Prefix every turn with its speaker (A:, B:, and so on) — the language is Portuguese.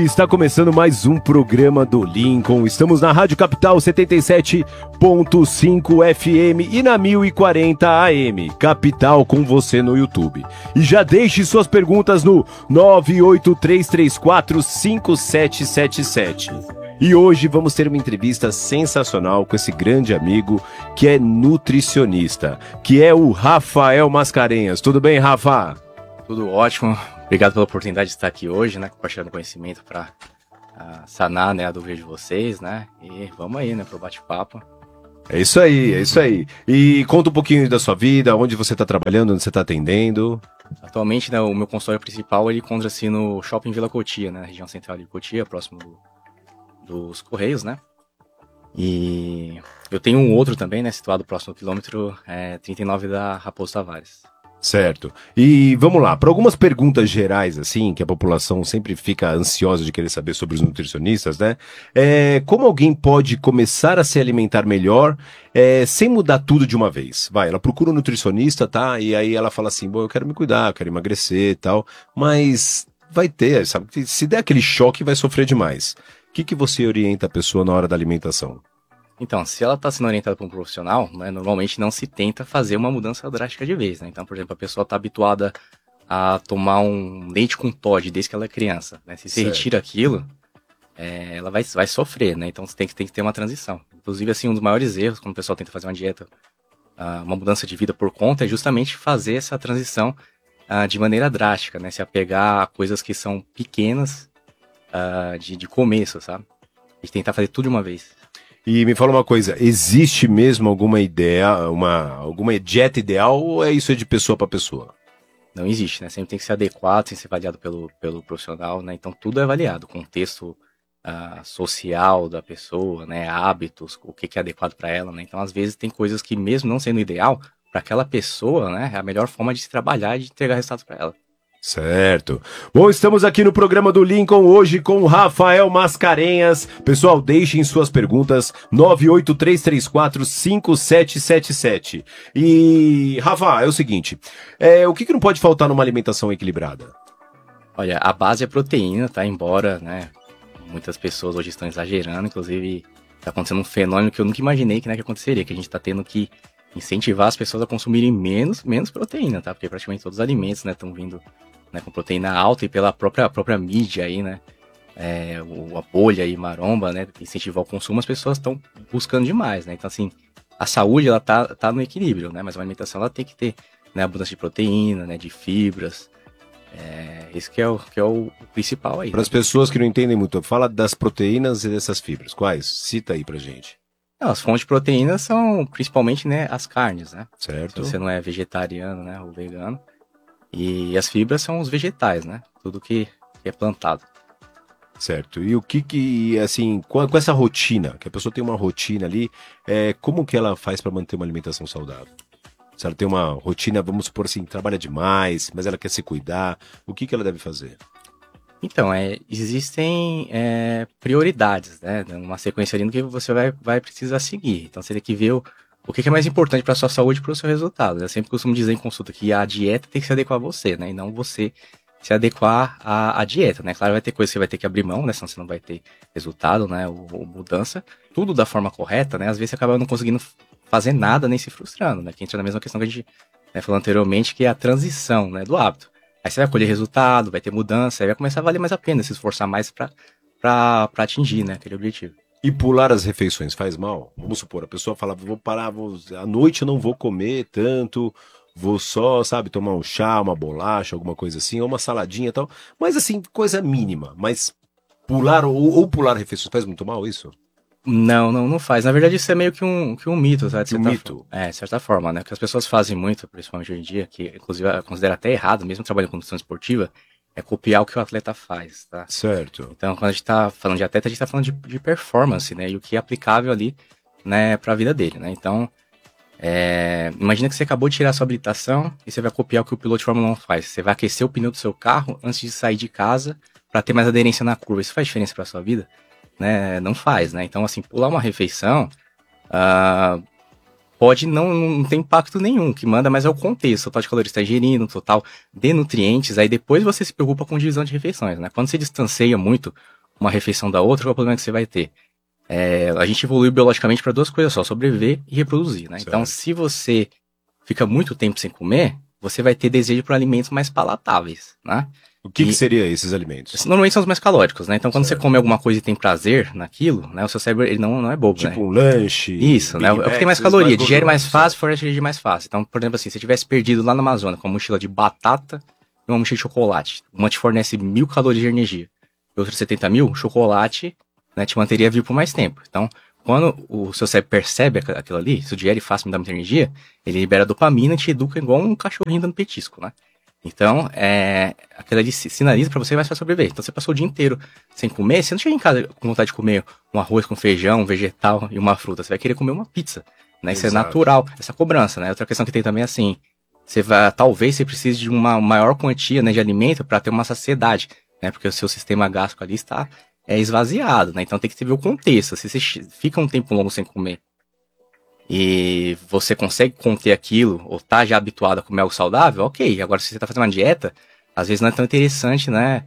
A: Está começando mais um programa do Lincoln. Estamos na Rádio Capital 77.5 FM e na 1040 AM. Capital com você no YouTube. E já deixe suas perguntas no 983345777. E hoje vamos ter uma entrevista sensacional com esse grande amigo que é nutricionista, que é o Rafael Mascarenhas. Tudo bem, Rafa?
B: Tudo ótimo. Obrigado pela oportunidade de estar aqui hoje, né? Compartilhando conhecimento para sanar, né, a dúvida de vocês, né? E vamos aí, né, pro bate-papo.
A: É isso aí, é isso aí. E conta um pouquinho da sua vida, onde você está trabalhando, onde você está atendendo.
B: Atualmente, né, o meu consultório principal, ele encontra-se no Shopping Vila Cotia, né? Na região central de Cotia, próximo dos Correios, né? E eu tenho um outro também, né, situado próximo ao quilômetro 39 da Raposo Tavares.
A: Certo. E vamos lá, para algumas perguntas gerais, assim, que a população sempre fica ansiosa de querer saber sobre os nutricionistas, né? Como alguém pode começar a se alimentar melhor sem mudar tudo de uma vez? Vai, ela procura um nutricionista, tá? E aí ela fala assim, bom, eu quero me cuidar, eu quero emagrecer e tal, mas vai ter, sabe? Se der aquele choque, vai sofrer demais. O que você orienta a pessoa na hora da alimentação?
B: Então, se ela está sendo orientada por um profissional, né, normalmente não se tenta fazer uma mudança drástica de vez, né? Então, por exemplo, a pessoa está habituada a tomar um leite com Toddy desde que ela é criança, né? Se você retira aquilo, ela vai sofrer, né? Então, você tem que ter uma transição. Inclusive, assim, um dos maiores erros quando o pessoal tenta fazer uma dieta, uma mudança de vida por conta, é justamente fazer essa transição de maneira drástica, né? Se apegar a coisas que são pequenas de começo, sabe? E tentar fazer tudo de uma vez.
A: E me fala uma coisa, existe mesmo alguma ideia, alguma dieta ideal ou isso é de pessoa para pessoa?
B: Não existe, né? Sempre tem que ser adequado, tem que ser avaliado pelo profissional, né? Então tudo é avaliado, contexto social da pessoa, né? Hábitos, o que é adequado para ela, né? Então às vezes tem coisas que mesmo não sendo ideal, para aquela pessoa, né? É a melhor forma de se trabalhar e de entregar resultados para ela.
A: Certo. Bom, estamos aqui no programa do Lincoln hoje com o Rafael Mascarenhas. Pessoal, deixem suas perguntas 983345777. E, Rafa, é o seguinte, o que não pode faltar numa alimentação equilibrada?
B: Olha, a base é proteína, tá? Embora, né, muitas pessoas hoje estão exagerando, inclusive tá acontecendo um fenômeno que eu nunca imaginei que aconteceria, que a gente tá tendo que incentivar as pessoas a consumirem menos proteína, tá? Porque praticamente todos os alimentos, né, estão vindo, né, com proteína alta e pela própria mídia aí, né, a bolha aí, maromba, né, incentivar o consumo, as pessoas estão buscando demais, né, então assim, a saúde, ela tá no equilíbrio, né, mas a alimentação, ela tem que ter, né, abundância de proteína, né, de fibras, esse que é o principal aí.
A: Para as pessoas que não entendem muito, fala das proteínas e dessas fibras, quais? Cita aí pra gente.
B: Não, as fontes de proteína são principalmente, né, as carnes, né,
A: certo.
B: Se você não é vegetariano, né, ou vegano. E as fibras são os vegetais, né? Tudo que é plantado.
A: Certo. E o que assim, com essa rotina, que a pessoa tem uma rotina ali, como que ela faz para manter uma alimentação saudável? Se ela tem uma rotina, vamos supor assim, trabalha demais, mas ela quer se cuidar, o que ela deve fazer?
B: Então, existem prioridades, né? Uma sequência ali no que você vai precisar seguir. Então, você tem que ver o que é mais importante para a sua saúde e para o seu resultado. Eu sempre costumo dizer em consulta que a dieta tem que se adequar a você, né? E não você se adequar à dieta, né? Claro, vai ter coisas que você vai ter que abrir mão, né? Senão você não vai ter resultado, né? Ou mudança. Tudo da forma correta, né? Às vezes você acaba não conseguindo fazer nada nem se frustrando, né? Que entra na mesma questão que a gente falou anteriormente, que é a transição, né? Do hábito. Aí você vai colher resultado, vai ter mudança, aí vai começar a valer mais a pena, se esforçar mais para atingir, né? Aquele objetivo.
A: E pular as refeições faz mal? Vamos supor, a pessoa fala, vou parar, à noite eu não vou comer tanto, vou só, sabe, tomar um chá, uma bolacha, alguma coisa assim, ou uma saladinha e tal. Mas assim, coisa mínima. Mas pular ou pular refeições faz muito mal isso?
B: Não faz. Na verdade, isso é meio que um mito, tá?
A: Um mito?
B: De certa forma, né? Que as pessoas fazem muito, principalmente hoje em dia, que inclusive eu considero até errado, mesmo trabalhando com nutrição esportiva, é copiar o que o atleta faz, tá?
A: Certo.
B: Então, quando a gente tá falando de atleta, a gente tá falando de performance, né? E o que é aplicável ali, né, pra vida dele, né? Então, imagina que você acabou de tirar a sua habilitação e você vai copiar o que o piloto de Fórmula 1 faz. Você vai aquecer o pneu do seu carro antes de sair de casa para ter mais aderência na curva. Isso faz diferença para sua vida? Né? Não faz, né? Então, assim, pular uma refeição pode não ter impacto nenhum. O que manda mais é o contexto, o total de calorias que está ingerindo, o total de nutrientes. Aí depois você se preocupa com divisão de refeições, né? Quando você distancia muito uma refeição da outra, qual é o problema que você vai ter? A gente evoluiu biologicamente para duas coisas só, sobreviver e reproduzir, né? Certo. Então, se você fica muito tempo sem comer, você vai ter desejo por alimentos mais palatáveis, né?
A: O que seria esses alimentos?
B: Normalmente são os mais calóricos, né? Então, quando você come alguma coisa e tem prazer naquilo, né? O seu cérebro, ele não é bobo,
A: tipo
B: né?
A: Um lanche.
B: Isso, né? É o que tem mais caloria, digere mais fácil, fornece energia mais fácil. Então, por exemplo assim, se você tivesse perdido lá na Amazônia com uma mochila de batata e uma mochila de chocolate, uma te fornece 1.000 calorias de energia e outra 70.000, o chocolate, né, te manteria vivo por mais tempo. Então, quando o seu cérebro percebe aquilo ali, isso digere fácil, me dá muita energia, ele libera dopamina e te educa igual um cachorrinho dando petisco, né? Então, aquilo ali sinaliza pra você, vai sobreviver. Então, você passou o dia inteiro sem comer, você não chega em casa com vontade de comer um arroz com feijão, um vegetal e uma fruta. Você vai querer comer uma pizza, né? Isso é natural, essa cobrança, né? Outra questão que tem também é assim, talvez você precise de uma maior quantia, né, de alimento para ter uma saciedade, né? Porque o seu sistema gástrico ali está esvaziado, né? Então, tem que ver o contexto. Se você fica um tempo longo sem comer e você consegue conter aquilo, ou tá já habituado a comer algo saudável, ok. Agora, se você tá fazendo uma dieta, às vezes não é tão interessante, né?